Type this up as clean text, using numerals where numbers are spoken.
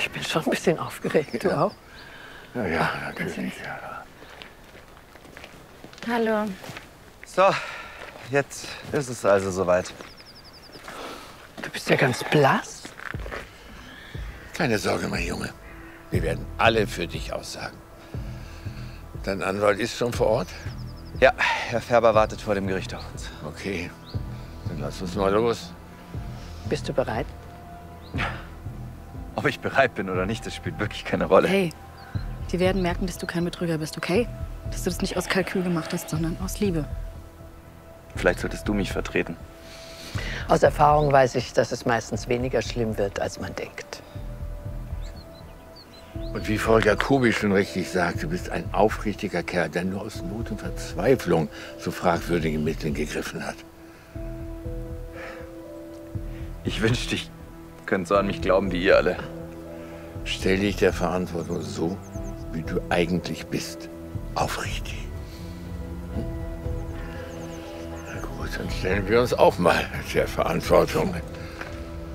Ich bin schon ein bisschen aufgeregt, du auch? Ja, natürlich. Ja. Hallo. So, jetzt ist es also soweit. Du bist ja ganz blass. Keine Sorge, mein Junge. Wir werden alle für dich aussagen. Dein Anwalt ist schon vor Ort? Ja, Herr Färber wartet vor dem Gericht auf uns. Okay, dann lass uns mal los. Bist du bereit? Ob ich bereit bin oder nicht, das spielt wirklich keine Rolle. Hey, die werden merken, dass du kein Betrüger bist, okay? Dass du das nicht aus Kalkül gemacht hast, sondern aus Liebe. Vielleicht solltest du mich vertreten. Aus Erfahrung weiß ich, dass es meistens weniger schlimm wird, als man denkt. Und wie Volker Kubi schon richtig sagt, du bist ein aufrichtiger Kerl, der nur aus Not und Verzweiflung zu fragwürdigen Mitteln gegriffen hat. Ich wünschte, ich könnte so an mich glauben wie ihr alle. Stell dich der Verantwortung so, wie du eigentlich bist. Aufrichtig. Na gut, dann stellen wir uns auch mal der Verantwortung.